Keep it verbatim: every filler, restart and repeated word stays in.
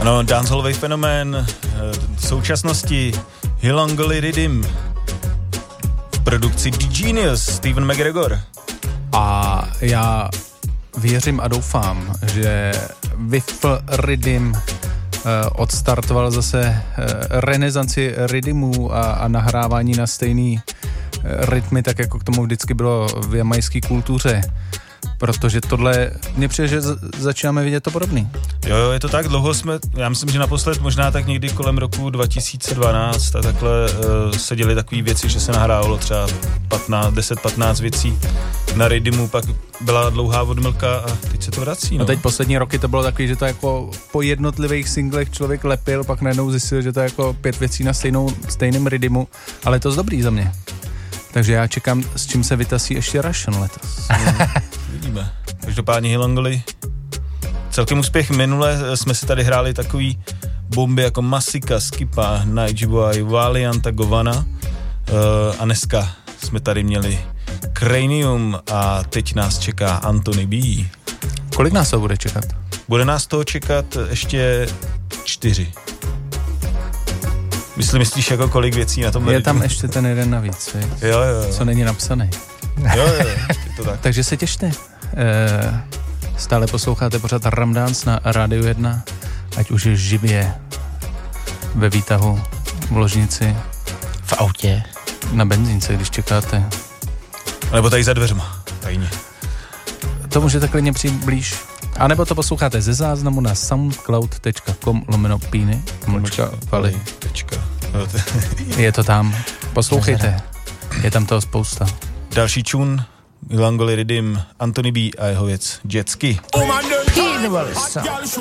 Ano, dancehallový fenomén v současnosti Hilongoli Rhythm v produkci The Genius, Steven McGregor. A já věřím a doufám, že Wiffle Rhythm odstartoval zase renesanci rhythmů a, a nahrávání na stejný rytmy, tak jako k tomu vždycky bylo v jamajské kultuře. Protože tohle, mně přijde, že začínáme vidět to podobný. Jo, jo, je to tak, dlouho jsme, já myslím, že naposled možná tak někdy kolem roku dva tisíce dvanáct a takhle uh, se děly takové věci, že se nahrávalo třeba deset patnáct věcí na rytmu, pak byla dlouhá odmlka a teď se to vrací. No. no teď poslední roky to bylo takový, že to jako po jednotlivých singlech člověk lepil, pak najednou zjistil, že to je jako pět věcí na stejnou, stejným rytmu, ale to je dobrý za mě. Takže já čekám, s čím se vytasí ještě Russian letos. No, vidíme. Každopádně Hilongoli, celkem úspěch. Minule jsme si tady hráli takový bomby jako Masika, Skipa, Nightboy, Valiant a Govana. Uh, a dneska jsme tady měli Cranium a teď nás čeká Antony B. Kolik nás to bude čekat? Bude nás toho čekat ještě čtyři. Myslím, myslíš jako kolik věcí na tom? Je tam ještě ten jeden navíc, víc, jo, jo, jo. Co není napsaný. Jo, jo, je to tak. Takže se těšte. E, stále posloucháte pořád Ramdance na Rádiu jedna, ať už je živě ve výtahu, v ložnici, v autě, na benzínce, když čekáte. Nebo tady za dveřma, tajně. To můžete klidně přijít blíž. A nebo to posloucháte ze záznamu na soundcloud tečka com lomeno píny mlčka vali. Je to tam. Poslouchejte. Je tam toho spousta. Další čun, Hilongoli Rhythm, Antony B a jeho věc Jet Ski.